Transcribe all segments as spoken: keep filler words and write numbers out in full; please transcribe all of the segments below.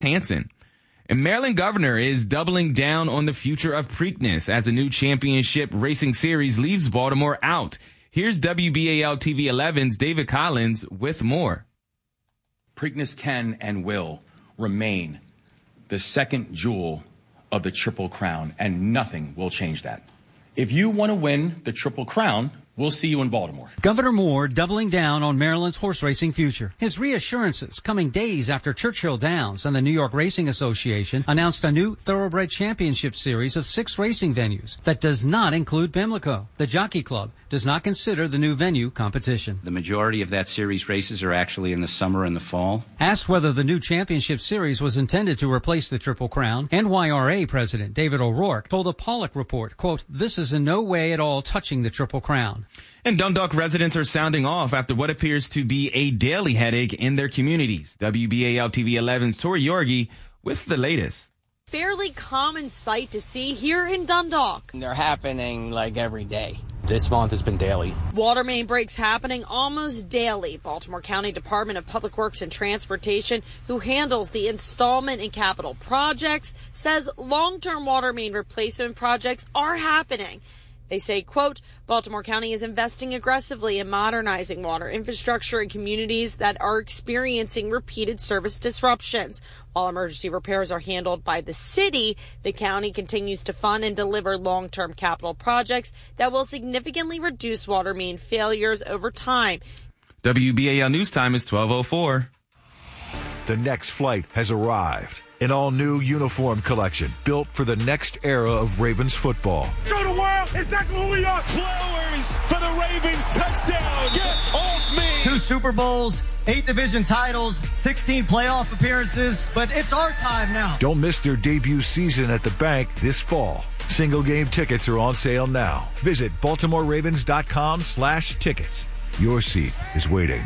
Hansen. And Maryland governor is doubling down on the future of Preakness as a new championship racing series leaves Baltimore out. Here's W B A L T V eleven's David Collins with more. Preakness can and will remain the second jewel of the Triple Crown, and nothing will change that. If you want to win the Triple Crown, we'll see you in Baltimore. Governor Moore doubling down on Maryland's horse racing future. His reassurances coming days after Churchill Downs and the New York Racing Association announced a new Thoroughbred Championship series of six racing venues that does not include Pimlico. The Jockey Club does not consider the new venue competition. The majority of that series races are actually in the summer and the fall. Asked whether the new championship series was intended to replace the Triple Crown, N Y R A President David O'Rourke told the Pollock Report, quote, "This is in no way at all touching the Triple Crown." And Dundalk residents are sounding off after what appears to be a daily headache in their communities. W B A L T V eleven's Tori Yorgi with the latest. Fairly common sight to see here in Dundalk. They're happening like every day. This month has been daily. Water main breaks happening almost daily. Baltimore County Department of Public Works and Transportation, who handles the installment and capital projects, says long-term water main replacement projects are happening. They say, quote, Baltimore County is investing aggressively in modernizing water infrastructure in communities that are experiencing repeated service disruptions. While emergency repairs are handled by the city, the county continues to fund and deliver long-term capital projects that will significantly reduce water main failures over time. W B A L News Time is twelve oh four. The next flight has arrived. An all-new uniform collection built for the next era of Ravens football. Show the world exactly who we are. Flowers for the Ravens touchdown. Get off me. Two Super Bowls, eight division titles, sixteen playoff appearances, but it's our time now. Don't miss their debut season at the bank this fall. Single game tickets are on sale now. Visit baltimore ravens dot com slash tickets. Your seat is waiting.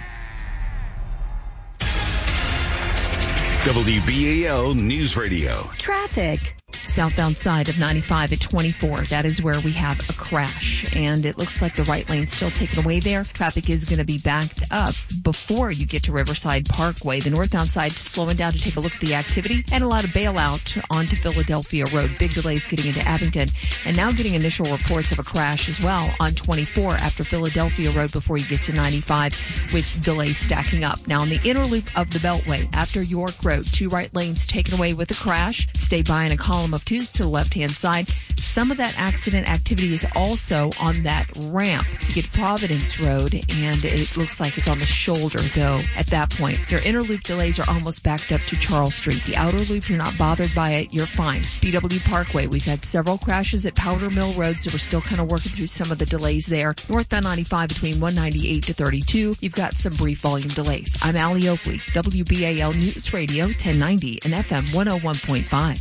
W B A L News Radio. Traffic. Southbound side of ninety-five at twenty-four. That is where we have a crash, and it looks like the right lane's still taken away there. Traffic is going to be backed up before you get to Riverside Parkway. The northbound side slowing down to take a look at the activity, and a lot of bailout onto Philadelphia Road. Big delays getting into Abington, and now getting initial reports of a crash as well on twenty-four after Philadelphia Road before you get to ninety-five, with delays stacking up. Now on the inner loop of the Beltway after York Road, two right lanes taken away with a crash. Stay by in a column of twos to the left-hand side. Some of that accident activity is also on that ramp to get to Providence Road, and it looks like it's on the shoulder, though, at that point. Your inner loop delays are almost backed up to Charles Street. The outer loop, you're not bothered by it. You're fine. B W Parkway, we've had several crashes at Powder Mill Road, so we're still kind of working through some of the delays there. Northbound ninety-five between one ninety-eight to thirty-two, you've got some brief volume delays. I'm Allie Oakley, W B A L News Radio ten ninety and F M one oh one point five.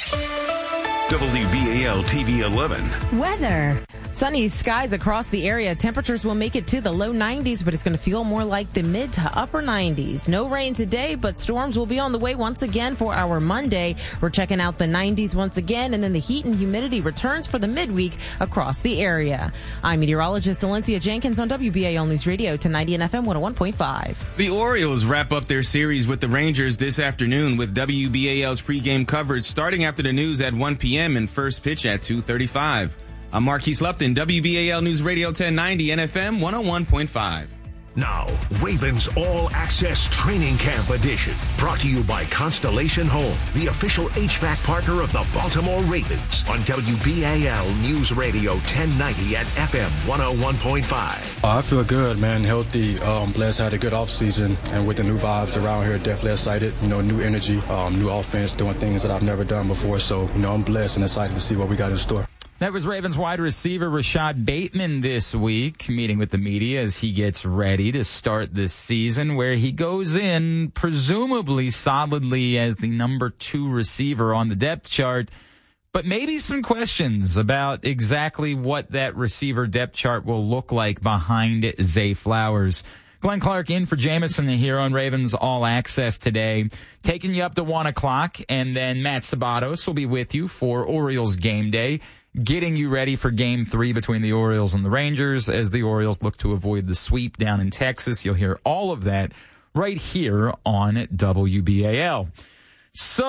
W B A L T V eleven. Weather. Sunny skies across the area. Temperatures will make it to the low nineties, but it's going to feel more like the mid to upper nineties. No rain today, but storms will be on the way once again for our Monday. We're checking out the nineties once again, and then the heat and humidity returns for the midweek across the area. I'm meteorologist Valencia Jenkins on W B A L News Radio ten ninety and F M one oh one point five. The Orioles wrap up their series with the Rangers this afternoon with W B A L's pregame coverage starting after the news at one p.m. and first pitch at two thirty-five. I'm Marquise Lupton, W B A L News Radio ten ninety and F M one oh one point five. Now, Ravens All Access Training Camp Edition, brought to you by Constellation Home, the official H V A C partner of the Baltimore Ravens, on W B A L News Radio ten ninety and F M one oh one point five. Uh, I feel good, man. Healthy. Um, blessed. Had a good offseason, and with the new vibes around here, definitely excited. You know, new energy, um, new offense, doing things that I've never done before. So, you know, I'm blessed and excited to see what we got in store. That was Ravens wide receiver Rashad Bateman this week, meeting with the media as he gets ready to start this season, where he goes in presumably solidly as the number two receiver on the depth chart, but maybe some questions about exactly what that receiver depth chart will look like behind Zay Flowers. Glenn Clark in for Jameson here on Ravens All Access today, taking you up to one o'clock, and then Matt Sabatos will be with you for Orioles game day, getting you ready for game three between the Orioles and the Rangers as the Orioles look to avoid the sweep down in Texas. You'll hear all of that right here on W B A L. So